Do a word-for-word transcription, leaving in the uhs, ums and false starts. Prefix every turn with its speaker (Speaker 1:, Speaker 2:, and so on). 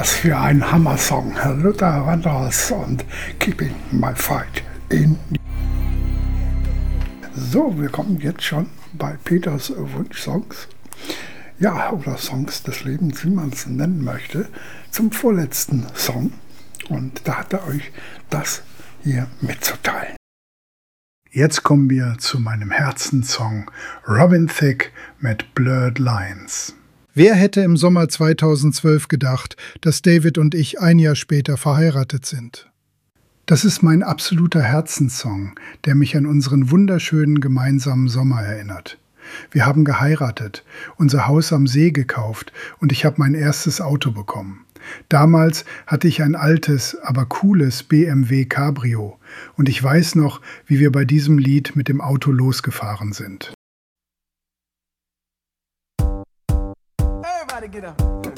Speaker 1: Was für ein Hammer-Song, Herr Luther Vandross und Keeping My Fight in. So, wir kommen jetzt schon bei Peters Wunschsongs, ja, oder Songs des Lebens, wie man es nennen möchte, zum vorletzten Song. Und da hat er euch das hier mitzuteilen. Jetzt kommen wir zu meinem Herzenssong Robin Thicke mit Blurred Lines. Wer hätte im Sommer zweitausendzwölf gedacht, dass David und ich ein Jahr später verheiratet sind? Das ist mein absoluter Herzenssong, der mich an unseren wunderschönen gemeinsamen Sommer erinnert. Wir haben geheiratet, unser Haus am See gekauft und ich habe mein erstes Auto bekommen. Damals hatte ich ein altes, aber cooles B M W Cabrio und ich weiß noch, wie wir bei diesem Lied mit dem Auto losgefahren sind. Everybody get up.